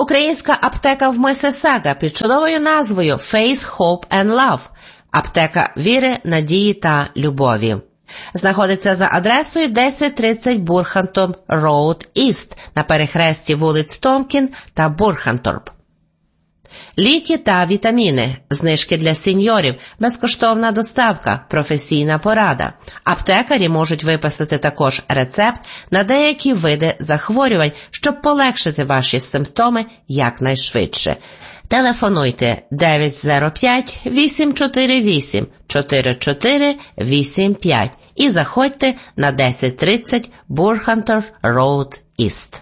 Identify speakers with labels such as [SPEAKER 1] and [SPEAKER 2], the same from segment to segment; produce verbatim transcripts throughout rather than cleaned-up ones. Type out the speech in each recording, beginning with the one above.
[SPEAKER 1] Українська аптека в Миссисага під чудовою назвою Faith, Hope and Love – аптека віри, надії та любові. Знаходиться за адресою десять тридцять Бурханторп Роуд Іст на перехресті вулиць Томкін та Бурханторп. Ліки та вітаміни, знижки для сеньорів, безкоштовна доставка, професійна порада. Аптекарі можуть виписати також рецепт на деякі види захворювань, щоб полегшити ваші симптоми якнайшвидше. Телефонуйте дев'ять нуль п'ять вісім чотири вісім чотири чотири вісім п'ять і заходьте на десять тридцять Бурханторп Роуд Іст.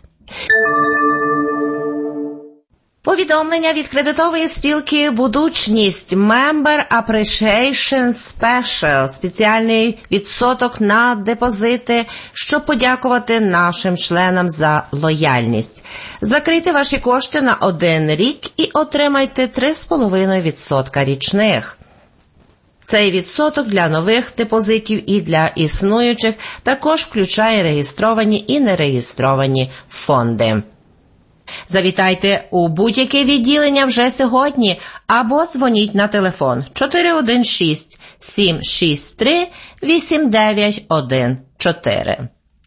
[SPEAKER 1] Повідомлення від кредитової спілки «Будучність» Member Appreciation Special – спеціальний відсоток на депозити, щоб подякувати нашим членам за лояльність. Закрийте ваші кошти на один рік і отримайте три цілих п'ять десятих відсотка річних. Цей відсоток для нових депозитів і для існуючих також включає реєстровані і нереєстровані фонди. Завітайте у будь-яке відділення вже сьогодні або дзвоніть на телефон чотири один шість сім шість три вісім дев'ять один чотири.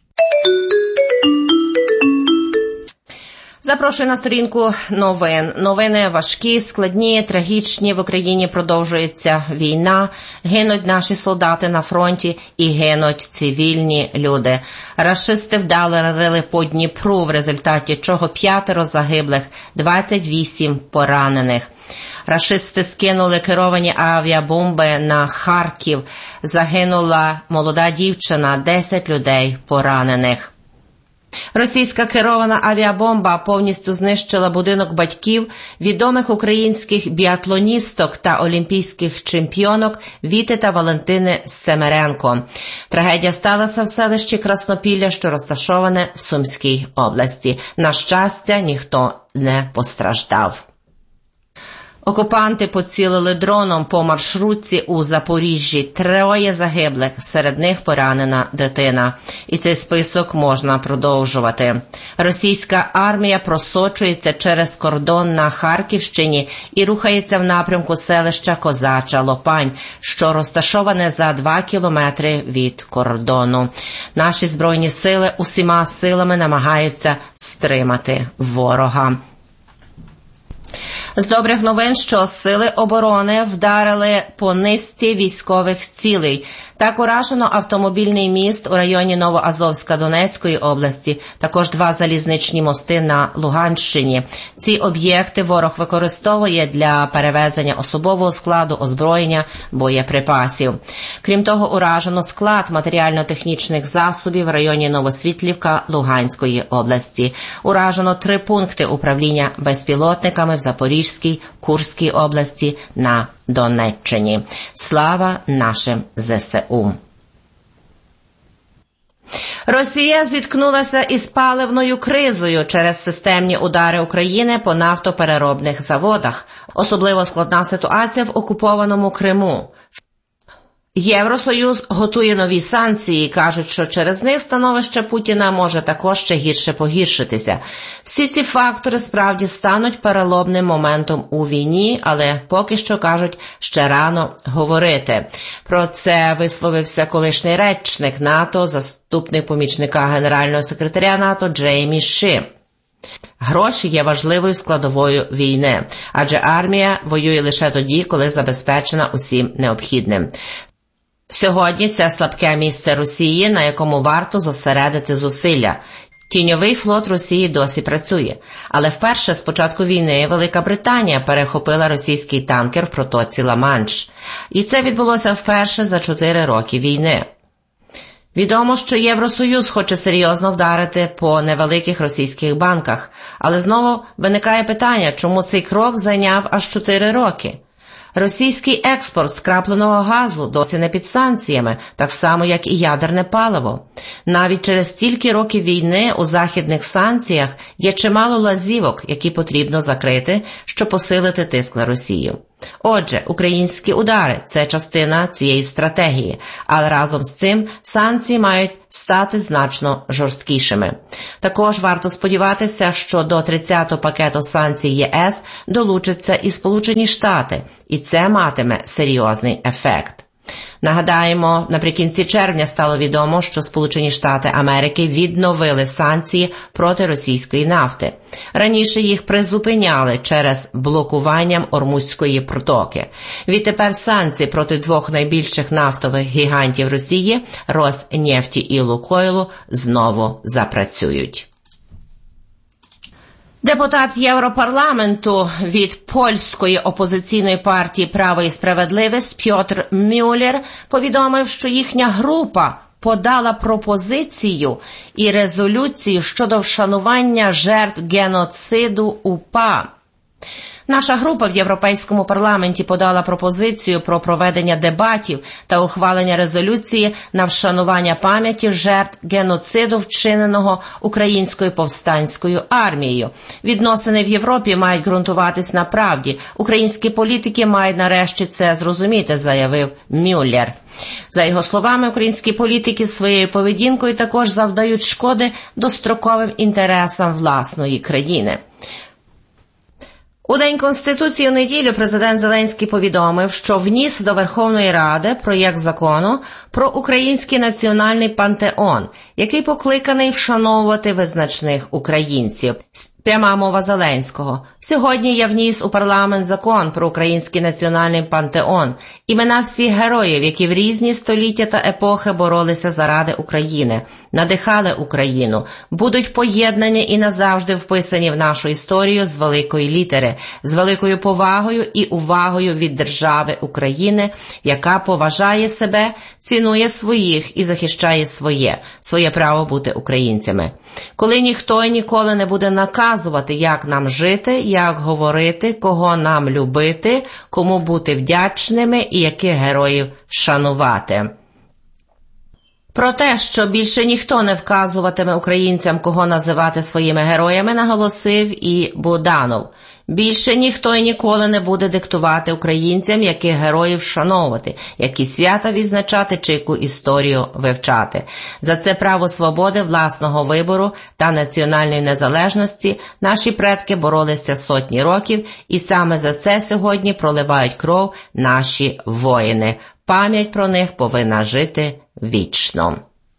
[SPEAKER 1] Запрошую на сторінку новин. Новини важкі, складні, трагічні. В Україні продовжується війна. Гинуть наші солдати на фронті і гинуть цивільні люди. Рашисти вдарили по Дніпру, в результаті чого п'ятеро загиблих, двадцять вісім поранених. Рашисти скинули керовані авіабомби на Харків. Загинула молода дівчина, десять людей поранених. Російська керована авіабомба повністю знищила будинок батьків відомих українських біатлоністок та олімпійських чемпіонок Віти та Валентини Семеренко. Трагедія сталася в селищі Краснопілля, що розташоване в Сумській області. На щастя, ніхто не постраждав. Окупанти поцілили дроном по маршрутці у Запоріжжі. Троє загиблих, серед них поранена дитина. І цей список можна продовжувати. Російська армія просочується через кордон на Харківщині і рухається в напрямку селища Козача Лопань, що розташоване за два кілометри від кордону. Наші Збройні сили усіма силами намагаються стримати ворога. З добрих новин, що сили оборони вдарили по низці військових цілей. Так уражено автомобільний міст у районі Новоазовська Донецької області, також два залізничні мости на Луганщині. Ці об'єкти ворог використовує для перевезення особового складу, озброєння, боєприпасів. Крім того, уражено склад матеріально-технічних засобів в районі Новосвітлівка Луганської області. Уражено три пункти управління безпілотниками в Запорізькій, Курській області на Донеччині. Слава нашим зе се у! Росія зіткнулася із паливною кризою через системні удари України по нафтопереробних заводах. Особливо складна ситуація в окупованому Криму. Євросоюз готує нові санкції і кажуть, що через них становище Путіна може також ще гірше погіршитися. Всі ці фактори справді стануть переломним моментом у війні, але поки що, кажуть, ще рано говорити. Про це висловився колишній речник НАТО, заступник помічника генерального секретаря НАТО Джеймі Ші. Гроші є важливою складовою війни, адже армія воює лише тоді, коли забезпечена усім необхідним. Сьогодні це слабке місце Росії, на якому варто зосередити зусилля. Тіньовий флот Росії досі працює. Але вперше з початку війни Велика Британія перехопила російський танкер в протоці Ла-Манш. І це відбулося вперше за чотири роки війни. Відомо, що Євросоюз хоче серйозно вдарити по невеликих російських банках. Але знову виникає питання, чому цей крок зайняв аж чотири роки? Російський експорт скрапленого газу досі не під санкціями, так само, як і ядерне паливо. Навіть через стільки років війни у західних санкціях є чимало лазівок, які потрібно закрити, щоб посилити тиск на Росію. Отже, українські удари – це частина цієї стратегії, але разом з цим санкції мають стати значно жорсткішими. Також варто сподіватися, що до тридцятого пакету санкцій ЄС долучаться і Сполучені Штати, і це матиме серйозний ефект. Нагадаємо, наприкінці червня стало відомо, що Сполучені Штати Америки відновили санкції проти російської нафти. Раніше їх призупиняли через блокуванням Ормузької протоки. Відтепер санкції проти двох найбільших нафтових гігантів Росії – Роснефті і Лукойлу – знову запрацюють. Депутат Європарламенту від польської опозиційної партії «Право і справедливість» Пьотр Мюллер повідомив, що їхня група подала пропозицію і резолюцію щодо вшанування жертв геноциду УПА. Наша група в Європейському парламенті подала пропозицію про проведення дебатів та ухвалення резолюції на вшанування пам'яті жертв геноциду, вчиненого Українською повстанською армією. Відносини в Європі мають ґрунтуватись на правді. Українські політики мають нарешті це зрозуміти, заявив Мюллер. За його словами, українські політики своєю поведінкою також завдають шкоди достроковим інтересам власної країни. У День Конституції у неділю президент Зеленський повідомив, що вніс до Верховної Ради проєкт закону про Український національний пантеон, який покликаний вшановувати визначних українців. Пряма мова Зеленського. Сьогодні я вніс у парламент закон про Український національний пантеон, імена всіх героїв, які в різні століття та епохи боролися заради України, надихали Україну, будуть поєднані і назавжди вписані в нашу історію з великої літери, з великою повагою і увагою від держави України, яка поважає себе, цінує своїх і захищає своє, своє право бути українцями. Коли ніхто і ніколи не буде наказувати, як нам жити, як говорити, кого нам любити, кому бути вдячними і яких героїв шанувати. Про те, що більше ніхто не вказуватиме українцям, кого називати своїми героями, наголосив і Буданов. Більше ніхто і ніколи не буде диктувати українцям, яких героїв вшановувати, які свята відзначати чи яку історію вивчати. За це право свободи, власного вибору та національної незалежності наші предки боролися сотні років, і саме за це сьогодні проливають кров наші воїни. Пам'ять про них повинна жити вічно.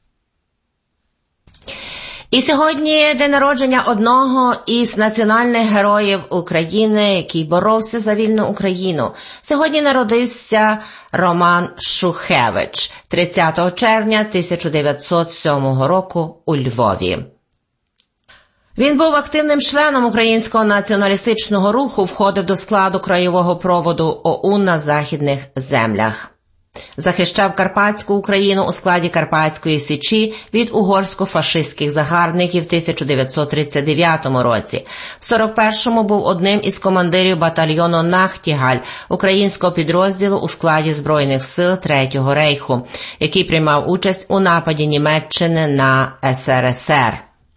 [SPEAKER 1] І сьогодні день народження одного із національних героїв України, який боровся за вільну Україну. Сьогодні народився Роман Шухевич тридцятого червня тисяча дев'ятсот сьомого року у Львові. Він був активним членом українського націоналістичного руху, входив до складу краєвого проводу ОУН на Західних землях. Захищав Карпатську Україну у складі Карпатської Січі від угорсько-фашистських загарбників в тисяча дев'ятсот тридцять дев'ятому році. В сорок першому був одним із командирів батальйону «Нахтігаль» українського підрозділу у складі Збройних сил Третього рейху, який приймав участь у нападі Німеччини на СРСР.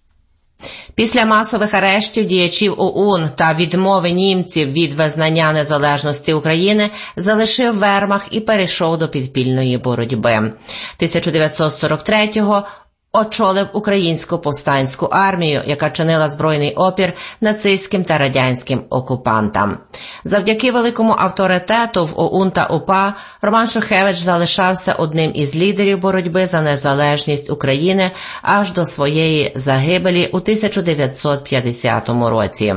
[SPEAKER 1] Після масових арештів діячів ОУН та відмови німців від визнання незалежності України залишив вермахт і перейшов до підпільної боротьби. тисяча дев'ятсот сорок третього очолив Українську повстанську армію, яка чинила збройний опір нацистським та радянським окупантам. Завдяки великому авторитету в ОУН та УПА Роман Шухевич залишався одним із лідерів боротьби за незалежність України аж до своєї загибелі у тисяча дев'ятсот п'ятдесятому році.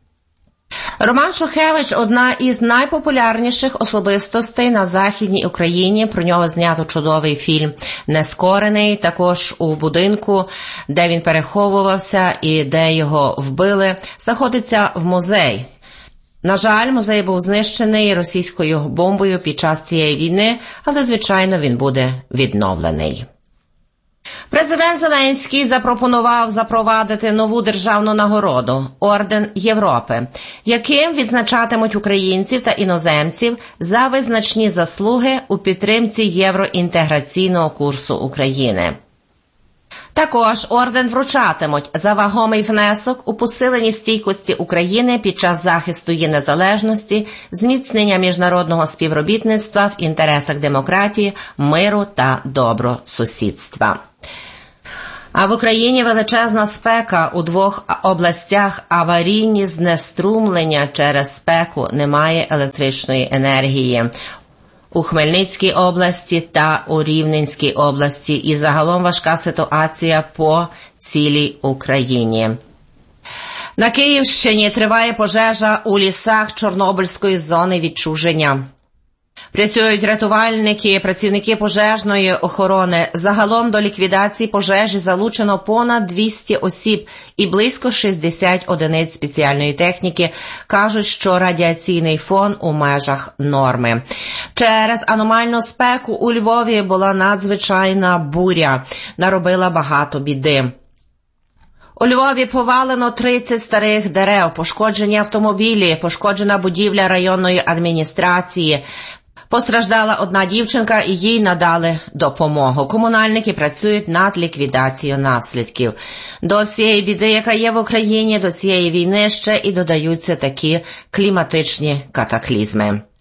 [SPEAKER 1] Роман Шухевич – одна із найпопулярніших особистостей на Західній Україні. Про нього знято чудовий фільм «Нескорений», також у будинку, де він переховувався і де його вбили, знаходиться в музей. На жаль, музей був знищений російською бомбою під час цієї війни, але, звичайно, він буде відновлений. Президент Зеленський запропонував запровадити нову державну нагороду – Орден Європи, яким відзначатимуть українців та іноземців за визначні заслуги у підтримці євроінтеграційного курсу України. Також орден вручатимуть за вагомий внесок у посиленні стійкості України під час захисту її незалежності, зміцнення міжнародного співробітництва в інтересах демократії, миру та добросусідства. А в Україні величезна спека, у двох областях аварійні знеструмлення через спеку, немає електричної енергії. У Хмельницькій області та у Рівненській області, і загалом важка ситуація по цілій Україні. На Київщині триває пожежа у лісах Чорнобильської зони відчуження. Працюють рятувальники, працівники пожежної охорони. Загалом до ліквідації пожежі залучено понад двісті осіб і близько шістдесят одиниць спеціальної техніки. Кажуть, що радіаційний фон у межах норми. Через аномальну спеку у Львові була надзвичайна буря. Наробила багато біди. У Львові повалено тридцять старих дерев, пошкоджені автомобілі, пошкоджена будівля районної адміністрації. Постраждала одна дівчинка і їй надали допомогу. Комунальники працюють над ліквідацією наслідків. До всієї біди, яка є в Україні, до цієї війни ще і додаються такі кліматичні катаклізми.